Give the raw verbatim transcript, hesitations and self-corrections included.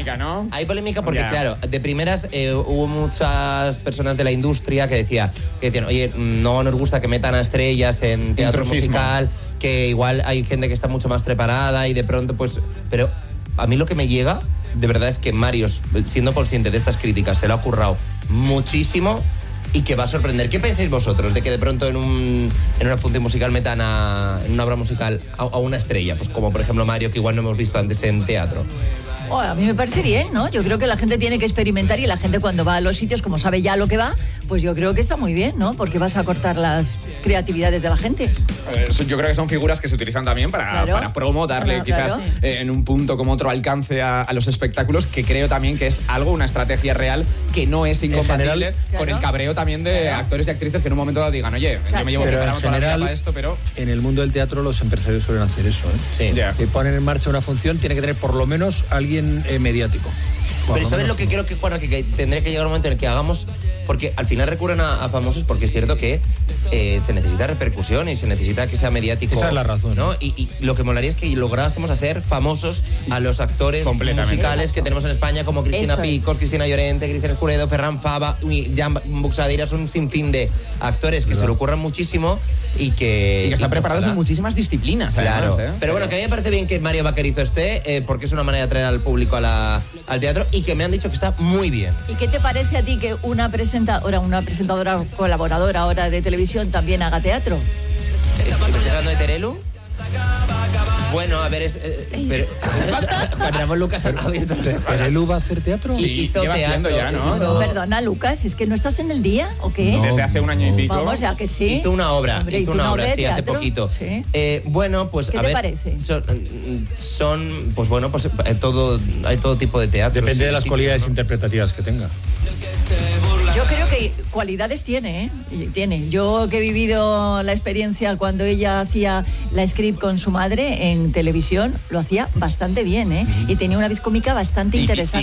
polémica, ¿no? Hay polémica porque, Ya. claro, de primeras eh, hubo muchas personas de la industria que, decía, que decían, oye, no nos gusta que metan a estrellas en teatro Intrusismo. musical, que igual hay gente que está mucho más preparada y de pronto, pues... Pero a mí lo que me llega, de verdad, es que Mario, siendo consciente de estas críticas, se lo ha currado muchísimo y que va a sorprender. ¿Qué pensáis vosotros de que de pronto en, un, en una función musical metan a, en una obra musical a, a una estrella? Pues como, por ejemplo, Mario, que igual no hemos visto antes en teatro. Oh, a mí me parece bien, ¿no? Yo creo que la gente tiene que experimentar y la gente cuando va a los sitios, como sabe ya lo que va, pues yo creo que está muy bien, ¿no? Porque vas a cortar las creatividades de la gente. Eh, Yo creo que son figuras que se utilizan también para, Claro. para promo, darle Claro, quizás claro. eh, en un punto como otro alcance a, a los espectáculos, que creo también que es algo, una estrategia real que no es incompatible general, con claro. el cabreo también de Claro. actores y actrices que en un momento dado digan, oye, Claro. yo me llevo Pero en preparando toda la vida general, para esto, pero... en el mundo del teatro los empresarios suelen hacer eso, ¿eh? Sí. Ya. Que ponen en marcha una función, tiene que tener por lo menos alguien eh, mediático. Por Pero lo ¿sabes menos lo que creo que, bueno, que, que tendría que llegar un momento en el que hagamos? Porque al final recurren a, a famosos porque es cierto que eh, se necesita repercusión y se necesita que sea mediático. Esa es la razón. ¿no? Y, y lo que molaría es que lográsemos hacer famosos a los actores Completamente. musicales que tenemos en España, como Cristina Eso es. Picos, Cristina Llorente, Cristian Escuredo, Ferran Fava, y Jan Buxadira. Son un sinfín de actores que se lo ocurran muchísimo y que... Y que están preparados ojalá. en muchísimas disciplinas, Claro, además, ¿eh? pero bueno, que a mí me parece bien que Mario Vaquerizo esté, eh, porque es una manera de atraer al público a la- al teatro y que me han dicho que está muy bien. ¿Y qué te parece a ti que una presentadora, una presentadora colaboradora ahora de televisión también haga teatro? ¿Me estás hablando de Terelu? Bueno, a ver, es... Eh, pero, Juan Ramón Lucas ha abierto los ojos. ¿Perelu va a hacer teatro? Y Sí, hizo lleva haciendo teatro, ya, ¿no? hizo- Perdona, Lucas, ¿es que no estás en el día o qué? No. Desde hace un año y pico. Vamos, ya que sí. Hizo una obra, Hombre, hizo una obra, de sí, hace teatro. poquito. Sí. Eh, bueno, pues ¿Qué a te ver, parece? Son, son, pues bueno, pues eh, todo, hay todo tipo de teatro. Depende sí, de las sí, cualidades ¿no? interpretativas que tenga. Yo creo que cualidades tiene, ¿eh? Y tiene. Yo que he vivido la experiencia cuando ella hacía la script con su madre en televisión, lo hacía bastante bien, ¿eh? Y tenía una vis cómica bastante Y- y- interesante.